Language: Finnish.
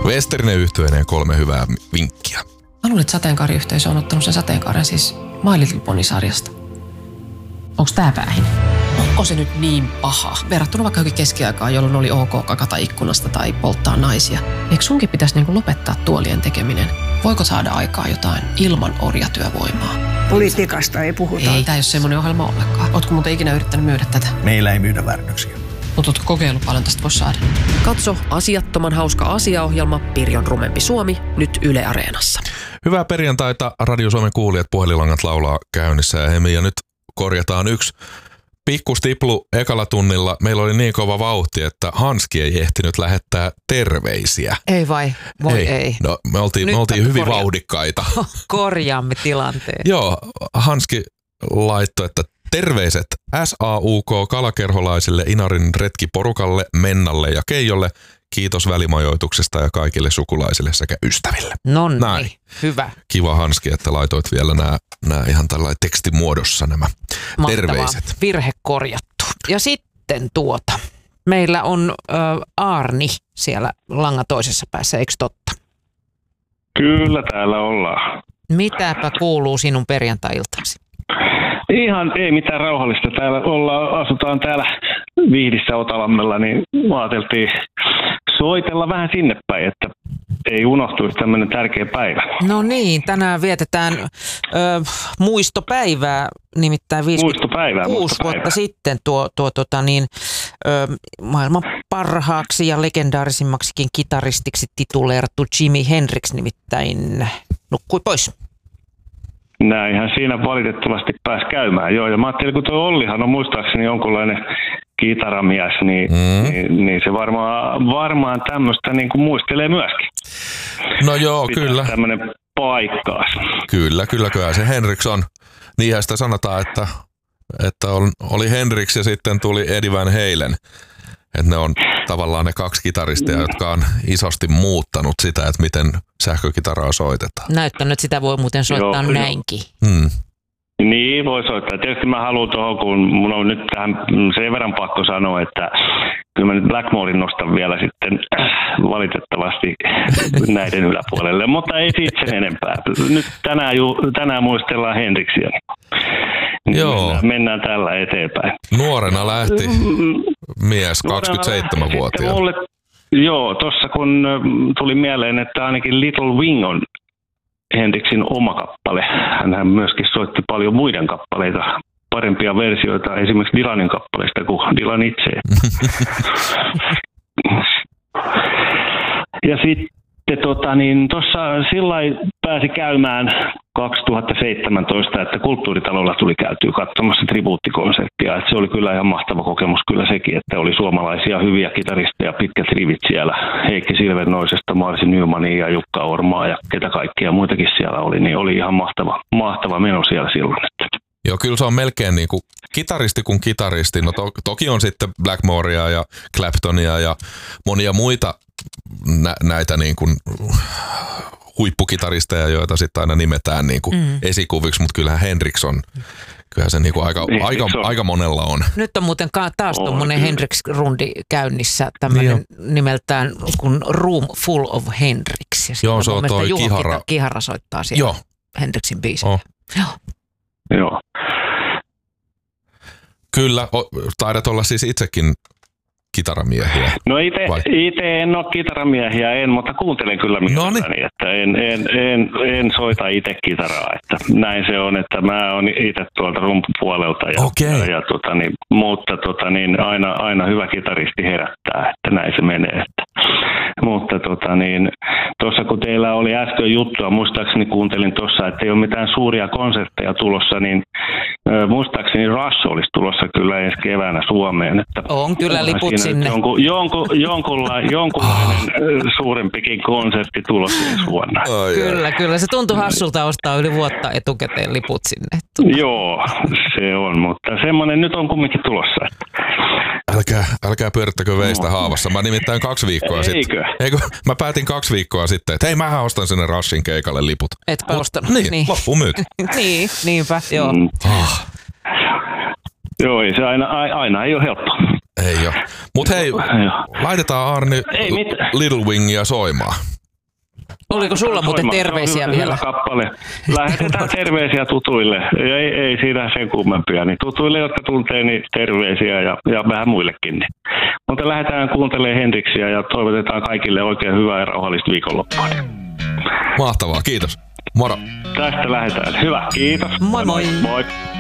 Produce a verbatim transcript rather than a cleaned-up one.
Westerinen yhtyeineen kolme hyvää vinkkiä. Mä luulen, että sateenkaariyhteisö on ottanut sen sateenkaaren siis My Little Pony-sarjasta. Onks tää päähin? Onko se nyt niin paha? Verrattuna vaikka johonkin keskiaikaan, jolloin oli ok kakata ikkunasta tai polttaa naisia. Eikö sunkin pitäisi niinku lopettaa tuolien tekeminen? Voiko saada aikaa jotain ilman orjatyövoimaa? Politiikasta ei puhuta. Ei, tää ei ole semmoinen ohjelma ollenkaan. Ootko muuten ikinä yrittänyt myydä tätä? Meillä ei myydä väärännöksiä. Mutta ootko kokeillut paljon tästä voisi saada? Katso asiattoman hauska asiaohjelma Pirjon rumempi Suomi nyt Yle Areenassa. Hyvää perjantaita, Radio Suomen kuulijat, puhelinlangat laulaa käynnissä ja hemi. Ja nyt korjataan yksi pikkustiplu ekalla tunnilla. Meillä oli niin kova vauhti, että Hanski ei ehtinyt lähettää terveisiä. Ei vai? Voi ei. ei. No, me oltiin, me oltiin hyvin korja- vauhdikkaita. Korjaamme tilanteen. Joo, Hanski laittoi, että terveiset S A U K kalakerholaisille, Inarin retkiporukalle, Mennalle ja Keijolle. Kiitos välimajoituksesta ja kaikille sukulaisille sekä ystäville. Nonni, hyvä. Kiva Hanski, että laitoit vielä nämä, nämä ihan tällainen tekstimuodossa nämä Mahtavaa. Terveiset. Virhe korjattu. Ja sitten tuota, meillä on ö, Aarni siellä langan toisessa päässä, eikö totta? Kyllä täällä ollaan. Mitäpä kuuluu sinun perjantai-iltasi? Ihan ei mitään rauhallista. Täällä ollaan, asutaan täällä Vihdissä Otalammella, niin ajateltiin soitella vähän sinne päin, että ei unohtuisi tämmöinen tärkeä päivä. No niin, tänään vietetään ö, muistopäivää, nimittäin viisikymmentäkuusi vuotta sitten tuo, tuo tota niin, ö, maailman parhaaksi ja legendaarisimmaksikin kitaristiksi tituleerattu Jimi Hendrix nimittäin nukkui pois. Näinhän siinä valitettavasti pääsi käymään. Joo, ja mä ajattelin, kun tuo Ollihan on muistaakseni jonkunlainen kitaramies, niin, mm. niin, niin se varmaan, varmaan tämmöistä niin kuin muistelee myöskin. No joo, pitää kyllä. Tämmöinen paikkaas. Kyllä, kyllä, kyllä. Se Hendrix on, niinhän sitä sanotaan, että, että on, oli Hendrix ja sitten tuli Eddie Van Halen. Että ne on tavallaan ne kaksi kitaristia, jotka on isosti muuttanut sitä, että miten sähkökitaraa soitetaan. Näyttänyt, että sitä voi muuten soittaa Joo, näinkin. Hmm. Niin, voi soittaa. Tietysti mä haluan tuohon, kun mun on nyt tähän sen verran pakko sanoa, että kyllä mä nyt Blackmoren nostan vielä sitten valitettavasti näiden yläpuolelle, mutta ei siitä sen enempää. Nyt tänään, ju, tänään muistellaan Hendrixia. Niin Joo. Mennään, mennään tällä eteenpäin. Nuorena lähti mies, kaksikymmentäseitsemänvuotiaana. Joo, tuossa kun tuli mieleen, että ainakin Little Wing on Hendrixin oma kappale. Hänhän myöskin soitti paljon muiden kappaleita, parempia versioita esimerkiksi Dylanin kappaleista kuin Dylan itse. Ja sitten tota, niin tuossa sillai pääsi käymään kaksituhattaseitsemäntoista, että Kulttuuritalolla tuli käytyä katsomassa tribuuttikonserttia. Että se oli kyllä ihan mahtava kokemus kyllä sekin, että oli suomalaisia hyviä kitaristeja, pitkät rivit siellä. Heikki Silvernoisesta, Marsi Nymania ja Jukka Ormaa ja ketä kaikkia muitakin siellä oli, niin oli ihan mahtava, mahtava meno siellä silloin. Joo, kyllä se on melkein niin kuin kitaristi kuin kitaristi. No to, toki on sitten Blackmorea ja Claptonia ja monia muita nä, näitä niin kuin huippukitaristeja, joita sitten aina nimetään niin kuin mm. esikuviksi, mutta kyllähän Hendrix on, kyllähän se niin kuin aika, aika, aika monella on. Nyt on muuten taas tuommoinen Hendrix-rundi käynnissä, tämmöinen niin nimeltään kun Room Full of Hendrix. Ja joo, se on toi Juho Kihara. Kihara soittaa siellä joo. Hendrixin biisejä. Oh. Joo. Joo. Kyllä, o, taidat olla siis itsekin kitaramiehiä. No itse en ole kitaramiehiä, en, mutta kuuntelen kyllä mielelläni, että en, en, en, en soita itse kitaraa. Että näin se on, että mä oon itse tuolta rumpupuolelta, ja, okay. ja, ja tota, niin, mutta tota, niin, aina, aina hyvä kitaristi herättää, että näin se menee. Että. Mutta tota, niin, tuossa kun teillä oli äsken juttua, muistaakseni kuuntelin tuossa, että ei ole mitään suuria konsertteja tulossa, niin äh, muistaakseni Rush olisi tulossa kyllä ensi keväänä Suomeen. Että on kyllä liput sinne. Jonkun, jonkun, jonkunla, jonkunlainen oh. suurempikin konsertti tulossa ensi vuonna. Oh, kyllä, kyllä. Se tuntuu hassulta ostaa yli vuotta etukäteen liput sinne. Joo, se on, mutta semmoinen nyt on kumminkin tulossa. Älkää, älkää pyörittäkö veistä haavassa. Mä nimittäin kaksi viikkoa Eikö? sitten. Eikö? Mä päätin kaksi viikkoa sitten, että hei, mähän ostan sinne Rushin keikalle liput. Etpä Mut, ostanut. Niin, niin. loppuun myyty. niin, niinpä, joo. Mm. Oh. Joo, ei se aina, aina ei ole helppo. Ei ole. Mut hei, laitetaan Arni Little Wingia soimaan. Oliko sulla muuten terveisiä hyvä, vielä? Hyvä kappale. Lähetetään terveisiä tutuille. Ei, ei siinä sen kummempia. Niin tutuille, jotka tuntee, niin terveisiä ja, ja vähän muillekin. Niin. Mutta lähdetään kuuntelemaan Henriksiä ja toivotetaan kaikille oikein hyvää ja rauhallista viikonloppua. Mahtavaa, kiitos. Moro. Tästä lähdetään. Hyvä, kiitos. Moi moi. Moi.